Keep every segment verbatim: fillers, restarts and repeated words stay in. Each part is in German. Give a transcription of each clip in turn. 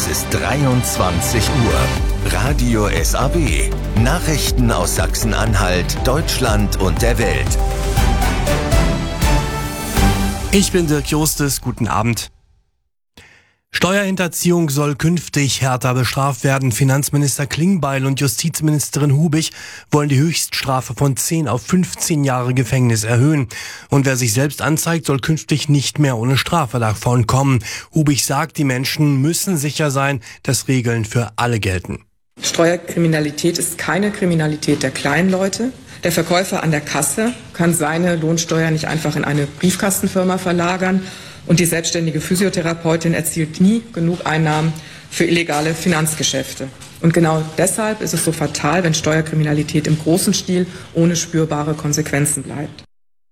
ist dreiundzwanzig Uhr. Radio S A B. Nachrichten aus Sachsen-Anhalt, Deutschland und der Welt. Ich bin Dirk Justus, guten Abend. Steuerhinterziehung soll künftig härter bestraft werden. Finanzminister Klingbeil und Justizministerin Hubig wollen die Höchststrafe von zehn auf fünfzehn Jahre Gefängnis erhöhen. Und wer sich selbst anzeigt, soll künftig nicht mehr ohne Strafe davon kommen. Hubig sagt, die Menschen müssen sicher sein, dass Regeln für alle gelten. Steuerkriminalität ist keine Kriminalität der kleinen Leute. Der Verkäufer an der Kasse kann seine Lohnsteuer nicht einfach in eine Briefkastenfirma verlagern. Und die selbstständige Physiotherapeutin erzielt nie genug Einnahmen für illegale Finanzgeschäfte. Und genau deshalb ist es so fatal, wenn Steuerkriminalität im großen Stil ohne spürbare Konsequenzen bleibt.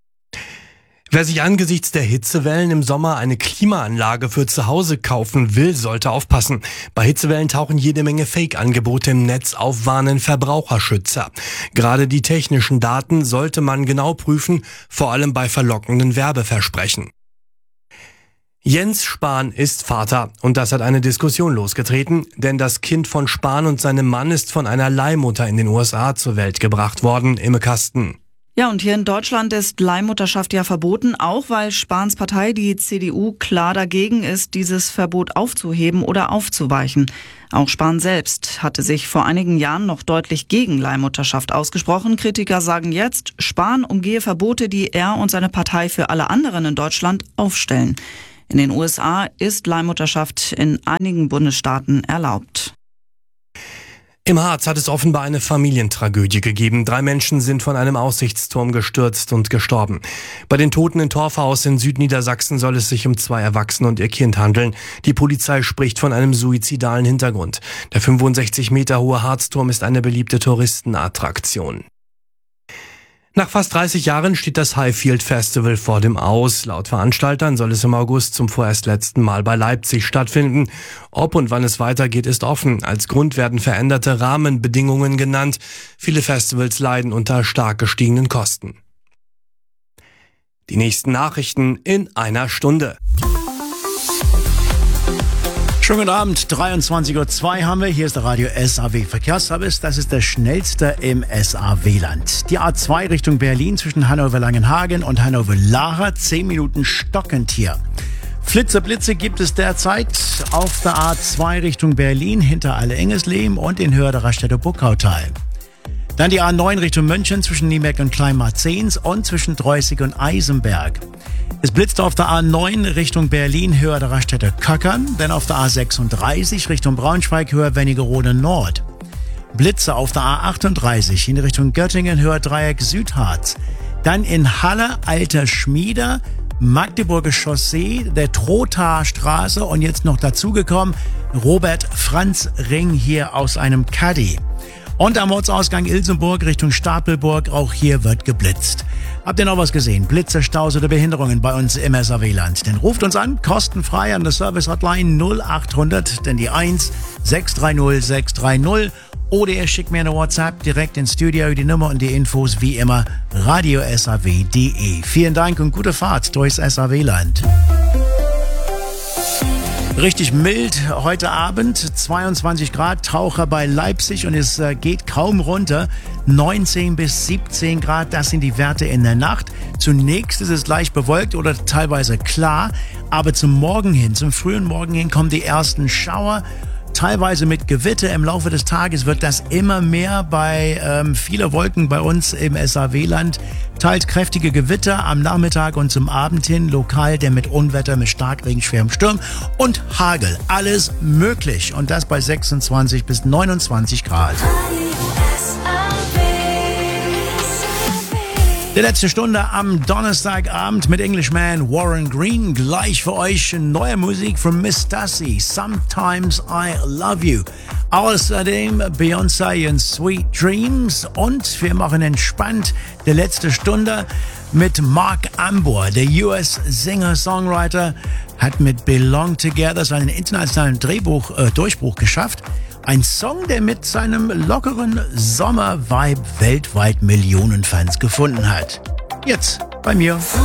Wer sich angesichts der Hitzewellen im Sommer eine Klimaanlage für zu Hause kaufen will, sollte aufpassen. Bei Hitzewellen tauchen jede Menge Fake-Angebote im Netz auf, warnen Verbraucherschützer. Gerade die technischen Daten sollte man genau prüfen, vor allem bei verlockenden Werbeversprechen. Jens Spahn ist Vater und das hat eine Diskussion losgetreten, denn das Kind von Spahn und seinem Mann ist von einer Leihmutter in den U S A zur Welt gebracht worden, Imme Kasten. Ja, und hier in Deutschland ist Leihmutterschaft ja verboten, auch weil Spahns Partei, die C D U, klar dagegen ist, dieses Verbot aufzuheben oder aufzuweichen. Auch Spahn selbst hatte sich vor einigen Jahren noch deutlich gegen Leihmutterschaft ausgesprochen. Kritiker sagen jetzt, Spahn umgehe Verbote, die er und seine Partei für alle anderen in Deutschland aufstellen. In den U S A ist Leihmutterschaft in einigen Bundesstaaten erlaubt. Im Harz hat es offenbar eine Familientragödie gegeben. Drei Menschen sind von einem Aussichtsturm gestürzt und gestorben. Bei den Toten in Torfhaus in Südniedersachsen soll es sich um zwei Erwachsene und ihr Kind handeln. Die Polizei spricht von einem suizidalen Hintergrund. Der fünfundsechzig Meter hohe Harzturm ist eine beliebte Touristenattraktion. Nach fast dreißig Jahren steht das Highfield Festival vor dem Aus. Laut Veranstaltern soll es im August zum vorerst letzten Mal bei Leipzig stattfinden. Ob und wann es weitergeht, ist offen. Als Grund werden veränderte Rahmenbedingungen genannt. Viele Festivals leiden unter stark gestiegenen Kosten. Die nächsten Nachrichten in einer Stunde. Schönen guten Abend, dreiundzwanzig Uhr zwei haben wir. Hier ist der Radio S A W Verkehrsservice. Das ist der schnellste im S A W-Land. Die A zwei Richtung Berlin zwischen Hannover-Langenhagen und Hannover-Laacher. zehn Minuten stockend hier. Flitze-Blitze gibt es derzeit auf der A zwei Richtung Berlin hinter Alle-Engesleben und in Höhe der Raststätte Buckautal. Dann die A neun Richtung München zwischen Niemeck und Kleinmarzens und zwischen Dreußig und Eisenberg. Es blitzt auf der A neun Richtung Berlin höher der Raststätte Köckern, dann auf der A sechsunddreißig Richtung Braunschweig höher Wernigerode Nord. Blitze auf der A achtunddreißig in Richtung Göttingen höher Dreieck Südharz. Dann in Halle Alter Schmieder, Magdeburger Chaussee, der Trothaer Straße und jetzt noch dazugekommen Robert Franz Ring hier aus einem Caddy. Und am Ortsausgang Ilsenburg Richtung Stapelburg, auch hier wird geblitzt. Habt ihr noch was gesehen? Blitze, Staus oder Behinderungen bei uns im S A W-Land? Dann ruft uns an, kostenfrei an der Service-Hotline null achthundert, denn die eins sechs drei null sechs drei null. Oder ihr schickt mir eine WhatsApp direkt ins Studio, die Nummer und die Infos wie immer radio S A W punkt de. Vielen Dank und gute Fahrt durchs S A W-Land. Richtig mild heute Abend, zweiundzwanzig Grad, Taucher bei Leipzig und es äh, geht kaum runter. neunzehn bis siebzehn Grad, das sind die Werte in der Nacht. Zunächst ist es leicht bewölkt oder teilweise klar, aber zum Morgen hin, zum frühen Morgen hin kommen die ersten Schauer. Teilweise mit Gewitter. Im Laufe des Tages wird das immer mehr bei ähm, viele Wolken bei uns im S A W-Land. Teils kräftige Gewitter am Nachmittag und zum Abend hin. Lokal der mit Unwetter, mit Starkregen, schwerem Sturm und Hagel. Alles möglich. Und das bei sechsundzwanzig bis neunundzwanzig Grad. Die letzte Stunde am Donnerstagabend mit Englishman Warren Green. Gleich für euch neue Musik von Miss Stassi. Sometimes I Love You. Außerdem Beyoncé und Sweet Dreams. Und wir machen entspannt die letzte Stunde mit Mark Ambor. Der U S Singer-Songwriter hat mit Belong Together seinen internationalen Drehbuch, äh, Durchbruch geschafft. Ein Song, der mit seinem lockeren Sommer-Vibe weltweit Millionen Fans gefunden hat. Jetzt bei mir.